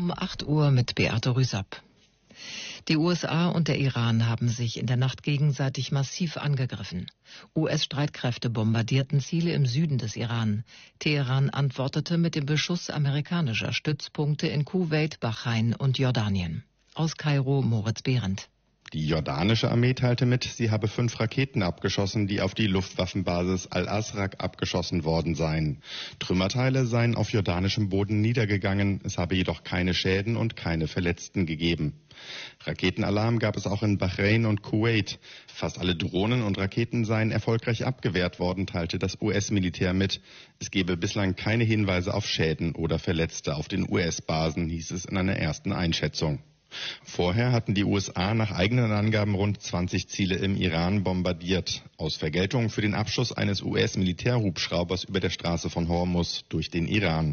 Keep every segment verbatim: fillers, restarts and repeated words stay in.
Um acht Uhr mit Beate Rüsapp. Die U S A und der Iran haben sich in der Nacht gegenseitig massiv angegriffen. U S-Streitkräfte bombardierten Ziele im Süden des Iran. Teheran antwortete mit dem Beschuss amerikanischer Stützpunkte in Kuwait, Bahrain und Jordanien. Aus Kairo Moritz Behrendt. Die jordanische Armee teilte mit, sie habe fünf Raketen abgeschossen, die auf die Luftwaffenbasis Al-Asraq abgeschossen worden seien. Trümmerteile seien auf jordanischem Boden niedergegangen, es habe jedoch keine Schäden und keine Verletzten gegeben. Raketenalarm gab es auch in Bahrain und Kuwait. Fast alle Drohnen und Raketen seien erfolgreich abgewehrt worden, teilte das U S-Militär mit. Es gebe bislang keine Hinweise auf Schäden oder Verletzte auf den U S-Basen, hieß es in einer ersten Einschätzung. Vorher hatten die U S A nach eigenen Angaben rund zwanzig Ziele im Iran bombardiert, aus Vergeltung für den Abschuss eines U S-Militärhubschraubers über der Straße von Hormuz durch den Iran.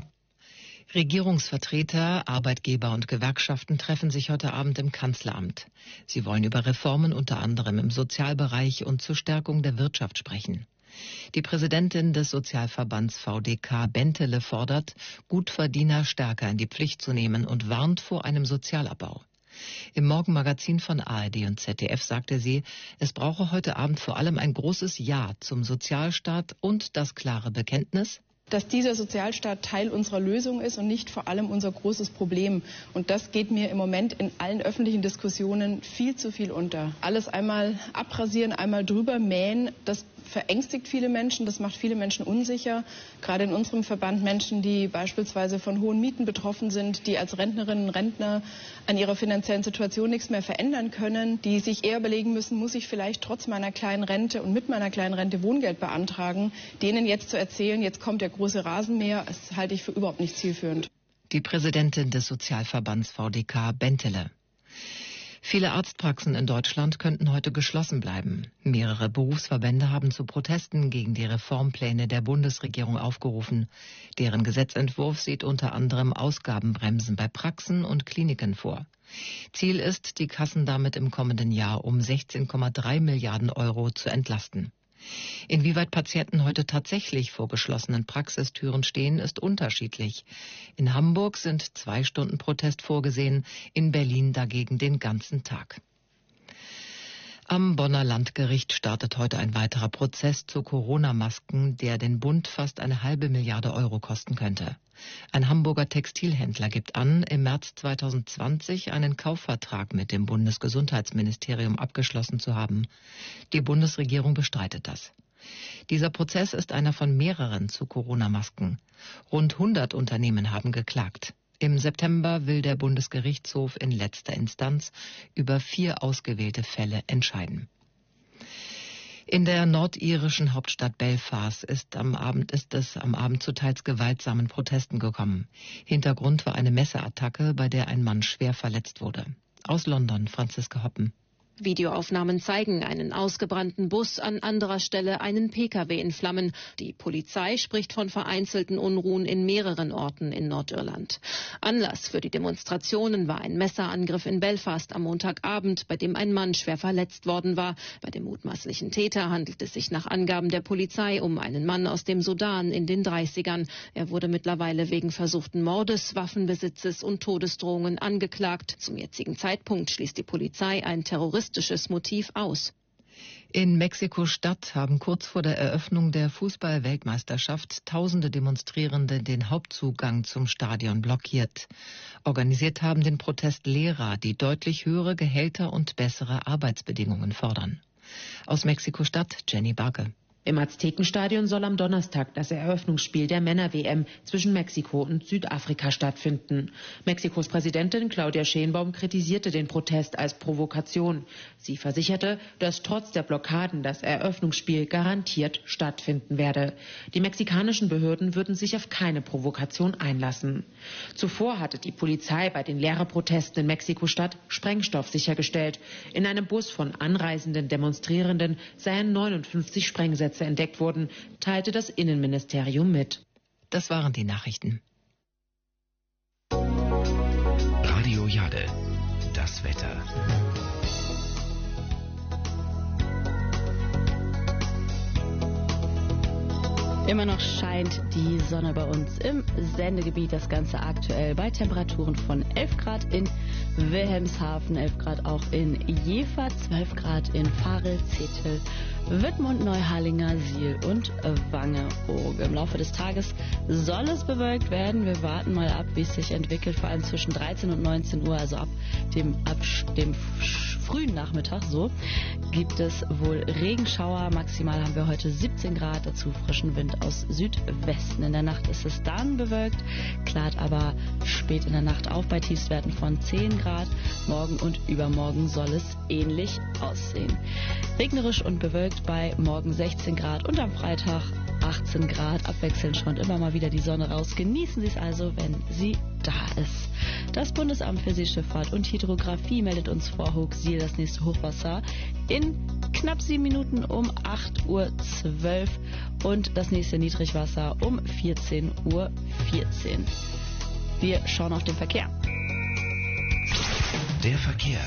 Regierungsvertreter, Arbeitgeber und Gewerkschaften treffen sich heute Abend im Kanzleramt. Sie wollen über Reformen unter anderem im Sozialbereich und zur Stärkung der Wirtschaft sprechen. Die Präsidentin des Sozialverbands V D K, Bentele, fordert, Gutverdiener stärker in die Pflicht zu nehmen und warnt vor einem Sozialabbau. Im Morgenmagazin von A R D und Z D F sagte sie, es brauche heute Abend vor allem ein großes Ja zum Sozialstaat und das klare Bekenntnis, dass dieser Sozialstaat Teil unserer Lösung ist und nicht vor allem unser großes Problem. Und das geht mir im Moment in allen öffentlichen Diskussionen viel zu viel unter. Alles einmal abrasieren, einmal drüber mähen, das verängstigt viele Menschen, das macht viele Menschen unsicher. Gerade in unserem Verband Menschen, die beispielsweise von hohen Mieten betroffen sind, die als Rentnerinnen und Rentner an ihrer finanziellen Situation nichts mehr verändern können, die sich eher überlegen müssen, muss ich vielleicht trotz meiner kleinen Rente und mit meiner kleinen Rente Wohngeld beantragen, denen jetzt zu erzählen, jetzt kommt der große Rasenmäher, das halte ich für überhaupt nicht zielführend. Die Präsidentin des Sozialverbands V D K, Bentele. Viele Arztpraxen in Deutschland könnten heute geschlossen bleiben. Mehrere Berufsverbände haben zu Protesten gegen die Reformpläne der Bundesregierung aufgerufen. Deren Gesetzentwurf sieht unter anderem Ausgabenbremsen bei Praxen und Kliniken vor. Ziel ist, die Kassen damit im kommenden Jahr um sechzehn Komma drei Milliarden Euro zu entlasten. Inwieweit Patienten heute tatsächlich vor geschlossenen Praxistüren stehen, ist unterschiedlich. In Hamburg sind zwei Stunden Protest vorgesehen, in Berlin dagegen den ganzen Tag. Am Bonner Landgericht startet heute ein weiterer Prozess zu Corona-Masken, der den Bund fast eine halbe Milliarde Euro kosten könnte. Ein Hamburger Textilhändler gibt an, im März zweitausendzwanzig einen Kaufvertrag mit dem Bundesgesundheitsministerium abgeschlossen zu haben. Die Bundesregierung bestreitet das. Dieser Prozess ist einer von mehreren zu Corona-Masken. Rund hundert Unternehmen haben geklagt. Im September will der Bundesgerichtshof in letzter Instanz über vier ausgewählte Fälle entscheiden. In der nordirischen Hauptstadt Belfast ist am Abend ist es am Abend zu teils gewaltsamen Protesten gekommen. Hintergrund war eine Messerattacke, bei der ein Mann schwer verletzt wurde. Aus London, Franziska Hoppen. Videoaufnahmen zeigen einen ausgebrannten Bus, an anderer Stelle einen Pkw in Flammen. Die Polizei spricht von vereinzelten Unruhen in mehreren Orten in Nordirland. Anlass für die Demonstrationen war ein Messerangriff in Belfast am Montagabend, bei dem ein Mann schwer verletzt worden war. Bei dem mutmaßlichen Täter handelt es sich nach Angaben der Polizei um einen Mann aus dem Sudan in den dreißigern. Er wurde mittlerweile wegen versuchten Mordes, Waffenbesitzes und Todesdrohungen angeklagt. Zum jetzigen Zeitpunkt schließt die Polizei ein Terrorist Motiv aus. In Mexiko-Stadt haben kurz vor der Eröffnung der Fußball-Weltmeisterschaft tausende Demonstrierende den Hauptzugang zum Stadion blockiert. Organisiert haben den Protest Lehrer, die deutlich höhere Gehälter und bessere Arbeitsbedingungen fordern. Aus Mexiko-Stadt Jenny Barke. Im Aztekenstadion soll am Donnerstag das Eröffnungsspiel der Männer-W M zwischen Mexiko und Südafrika stattfinden. Mexikos Präsidentin Claudia Sheinbaum kritisierte den Protest als Provokation. Sie versicherte, dass trotz der Blockaden das Eröffnungsspiel garantiert stattfinden werde. Die mexikanischen Behörden würden sich auf keine Provokation einlassen. Zuvor hatte die Polizei bei den Lehrerprotesten in Mexiko-Stadt Sprengstoff sichergestellt. In einem Bus von anreisenden Demonstrierenden seien neunundfünfzig Sprengsätze entdeckt wurden, teilte das Innenministerium mit. Das waren die Nachrichten. Radio Jade, das Wetter. Immer noch scheint die Sonne bei uns im Sendegebiet. Das Ganze aktuell bei Temperaturen von elf Grad in Wilhelmshaven, elf Grad auch in Jever, zwölf Grad in Varel, Zetel, Wittmund, Neuharlinger, Siel und Wangerooge. Im Laufe des Tages soll es bewölkt werden. Wir warten mal ab, wie es sich entwickelt, vor allem zwischen dreizehn und neunzehn Uhr, also ab dem, ab dem frühen Nachmittag, so, gibt es wohl Regenschauer. Maximal haben wir heute siebzehn Grad, dazu frischen Wind aus Südwesten. In der Nacht ist es dann bewölkt, klart aber spät in der Nacht auf bei Tiefstwerten von zehn Grad. Morgen und übermorgen soll es ähnlich aussehen. Regnerisch und bewölkt bei morgen sechzehn Grad und am Freitag achtzehn Grad. Abwechselnd schaut immer mal wieder die Sonne raus. Genießen Sie es also, wenn sie da ist. Das Bundesamt für Seeschifffahrt und Hydrographie meldet uns vor Hochsiel das nächste Hochwasser in knapp sieben Minuten um acht Uhr zwölf und das nächste Niedrigwasser um vierzehn Uhr vierzehn. Wir schauen auf den Verkehr. Der Verkehr.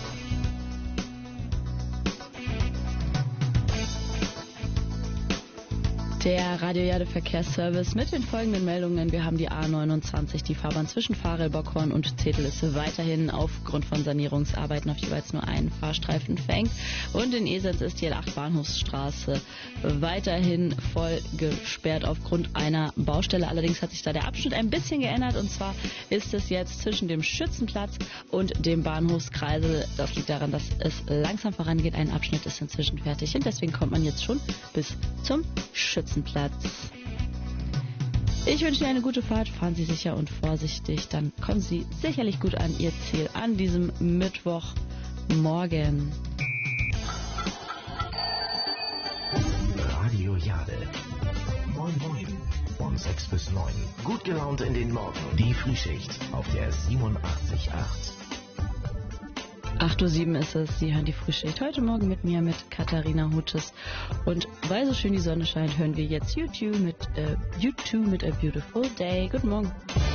Der Radio Jade Verkehrsservice mit den folgenden Meldungen. Wir haben die A neunundzwanzig, die Fahrbahn zwischen Varel, Bockhorn und Zetel ist weiterhin aufgrund von Sanierungsarbeiten auf jeweils nur einen Fahrstreifen verengt. Und in Esens ist die L acht Bahnhofsstraße weiterhin voll gesperrt aufgrund einer Baustelle. Allerdings hat sich da der Abschnitt ein bisschen geändert und zwar ist es jetzt zwischen dem Schützenplatz und dem Bahnhofskreisel. Das liegt daran, dass es langsam vorangeht. Ein Abschnitt ist inzwischen fertig und deswegen kommt man jetzt schon bis zum Schützenplatz. Ich wünsche Ihnen eine gute Fahrt, fahren Sie sicher und vorsichtig, dann kommen Sie sicherlich gut an Ihr Ziel an diesem Mittwochmorgen. Radio Jade. Moin Moin. Von sechs bis neun. Gut gelaunt in den Morgen. Die Frühschicht auf der siebenundachtzig Komma acht. acht Uhr sieben ist es, Sie hören die Frühschicht heute Morgen mit mir, mit Katharina Hutes. Und weil so schön die Sonne scheint, hören wir jetzt U zwei mit, äh, U zwei mit A Beautiful Day. Guten Morgen.